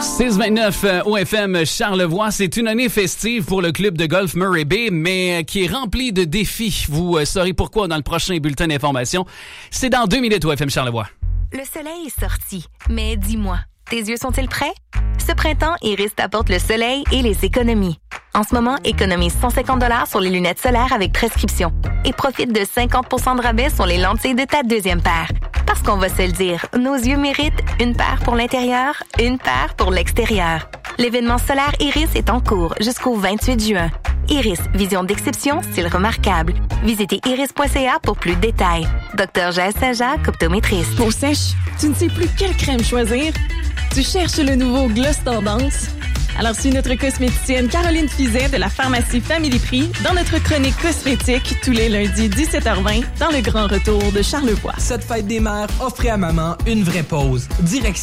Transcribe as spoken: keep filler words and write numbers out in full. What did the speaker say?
six vingt-neuf O F M Charlevoix, c'est une année festive pour le club de golf Murray Bay, mais qui est remplie de défis. Vous saurez pourquoi dans le prochain bulletin d'information. C'est dans deux minutes O F M Charlevoix. Le soleil est sorti, mais dis-moi, tes yeux sont-ils prêts? Ce printemps, Iris t'apporte le soleil et les économies. En ce moment, économise cent cinquante dollars sur les lunettes solaires avec prescription et profite de cinquante pour cent de rabais sur les lentilles de ta deuxième paire. Parce qu'on va se le dire, nos yeux méritent une paire pour l'intérieur, une paire pour l'extérieur. L'événement solaire Iris est en cours jusqu'au vingt-huit juin. Iris, vision d'exception, style remarquable. Visitez iris point c a pour plus de détails. Docteur Jaël Saint-Jacques, optométriste. Peau sèche, tu ne sais plus quelle crème choisir? Tu cherches le nouveau Gloss Tendance? Alors suis notre cosméticienne Caroline Fizet de la pharmacie Family Prix dans notre chronique cosmétique tous les lundis dix-sept heures vingt dans le Grand Retour de Charlevoix. Cette fête des mères, offrez à maman une vraie pause. Direction